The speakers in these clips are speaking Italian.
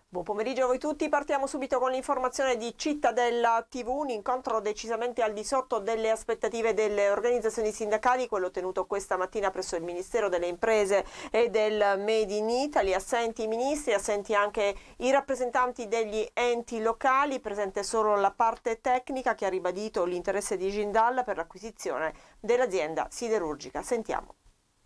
Buon pomeriggio a voi tutti, partiamo subito con l'informazione di Cittadella TV, un incontro decisamente al di sotto delle aspettative delle organizzazioni sindacali, quello tenuto questa mattina presso il Ministero delle Imprese e del Made in Italy, assenti i ministri, assenti anche i rappresentanti degli enti locali, presente solo la parte tecnica che ha ribadito l'interesse di Jindal per l'acquisizione dell'azienda siderurgica. Sentiamo.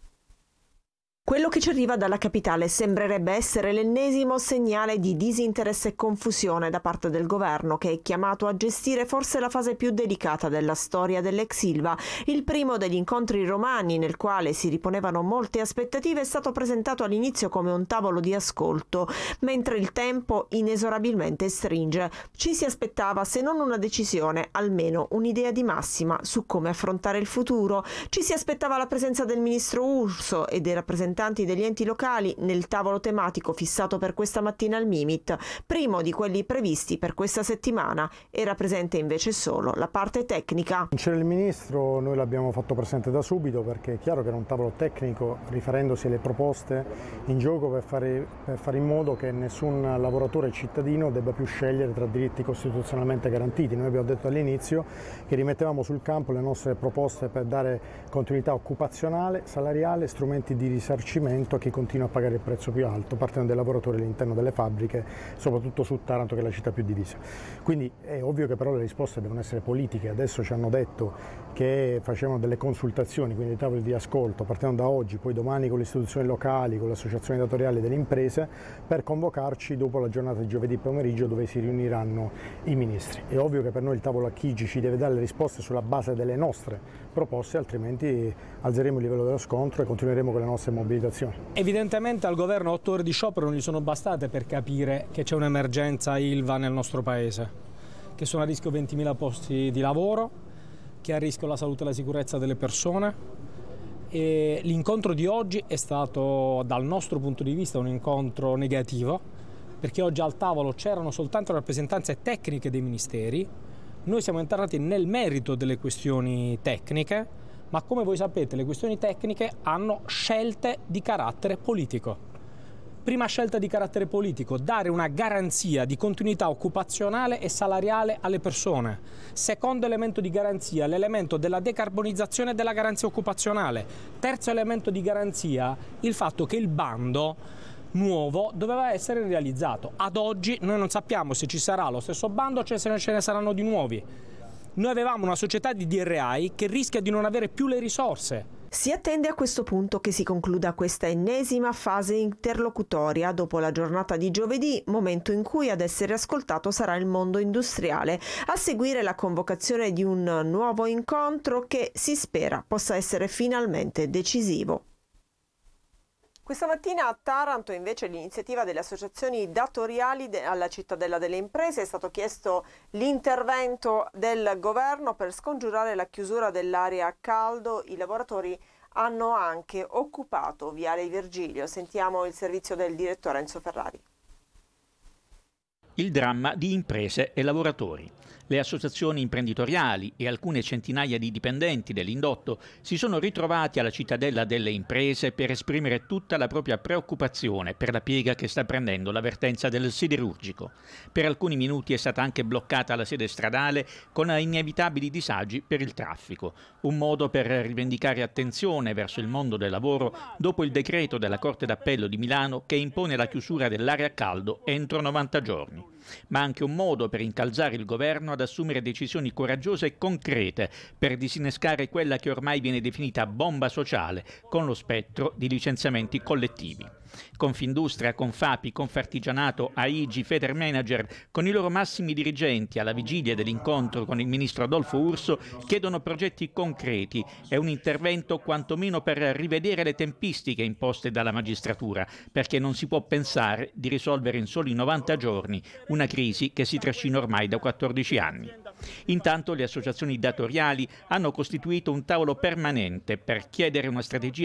Quello che ci arriva dalla capitale sembrerebbe essere l'ennesimo segnale di disinteresse e confusione da parte del governo, che è chiamato a gestire forse la fase più delicata della storia dell'ex Ilva. Il primo degli incontri romani, nel quale si riponevano molte aspettative, è stato presentato all'inizio come un tavolo di ascolto, mentre il tempo inesorabilmente stringe. Ci si aspettava, se non una decisione, almeno un'idea di massima su come affrontare il futuro. Ci si aspettava la presenza del ministro Urso e dei rappresentanti degli enti locali nel tavolo tematico fissato per questa mattina al Mimit, primo di quelli previsti per questa settimana. Era presente invece solo la parte tecnica. C'era il ministro, noi l'abbiamo fatto presente da subito perché è chiaro che era un tavolo tecnico riferendosi alle proposte in gioco per fare in modo che nessun lavoratore cittadino debba più scegliere tra diritti costituzionalmente garantiti. Noi abbiamo detto all'inizio che rimettevamo sul campo le nostre proposte per dare continuità occupazionale, salariale, strumenti di risarcimento a chi continua a pagare il prezzo più alto, partendo dai lavoratori all'interno delle fabbriche, soprattutto su Taranto che è la città più divisa. Quindi è ovvio che però le risposte devono essere politiche. Adesso ci hanno detto che facevano delle consultazioni, quindi dei tavoli di ascolto, partendo da oggi, poi domani con le istituzioni locali, con le associazioni datoriali delle imprese, per convocarci dopo la giornata di giovedì pomeriggio dove si riuniranno i ministri. È ovvio che per noi il tavolo a Chigi ci deve dare le risposte sulla base delle nostre proposte, altrimenti alzeremo il livello dello scontro e continueremo con le nostre mobilitazioni. Evidentemente al governo 8 ore di sciopero non gli sono bastate per capire che c'è un'emergenza Ilva nel nostro paese, che sono a rischio 20.000 posti di lavoro, che è a rischio la salute e la sicurezza delle persone. E l'incontro di oggi è stato, dal nostro punto di vista, un incontro negativo, perché oggi al tavolo c'erano soltanto rappresentanze tecniche dei ministeri. Noi siamo entrati nel merito delle questioni tecniche, ma come voi sapete le questioni tecniche hanno scelte di carattere politico. Prima scelta di carattere politico, dare una garanzia di continuità occupazionale e salariale alle persone. Secondo elemento di garanzia, l'elemento della decarbonizzazione e della garanzia occupazionale. Terzo elemento di garanzia, il fatto che il bando nuovo doveva essere realizzato. Ad oggi noi non sappiamo se ci sarà lo stesso bando o se ce ne saranno di nuovi. Noi avevamo una società di DRI che rischia di non avere più le risorse. Si attende a questo punto che si concluda questa ennesima fase interlocutoria dopo la giornata di giovedì, momento in cui ad essere ascoltato sarà il mondo industriale, a seguire la convocazione di un nuovo incontro che si spera possa essere finalmente decisivo. Questa mattina a Taranto invece l'iniziativa delle associazioni datoriali alla Cittadella delle Imprese è stato chiesto l'intervento del governo per scongiurare la chiusura dell'area a caldo. I lavoratori hanno anche occupato Viale Virgilio. Sentiamo il servizio del direttore Enzo Ferrari. Il dramma di imprese e lavoratori. Le associazioni imprenditoriali e alcune centinaia di dipendenti dell'indotto si sono ritrovati alla Cittadella delle Imprese per esprimere tutta la propria preoccupazione per la piega che sta prendendo la vertenza del siderurgico. Per alcuni minuti è stata anche bloccata la sede stradale con inevitabili disagi per il traffico, un modo per rivendicare attenzione verso il mondo del lavoro dopo il decreto della Corte d'Appello di Milano che impone la chiusura dell'area a caldo entro 90 giorni. Ma anche un modo per incalzare il governo ad assumere decisioni coraggiose e concrete per disinnescare quella che ormai viene definita bomba sociale con lo spettro di licenziamenti collettivi. Confindustria, Confapi, Confartigianato, AIGI, Federmanager, con i loro massimi dirigenti alla vigilia dell'incontro con il ministro Adolfo Urso, chiedono progetti concreti e un intervento quantomeno per rivedere le tempistiche imposte dalla magistratura, perché non si può pensare di risolvere in soli 90 giorni una crisi che si trascina ormai da 14 anni. Intanto le associazioni datoriali hanno costituito un tavolo permanente per chiedere una strategia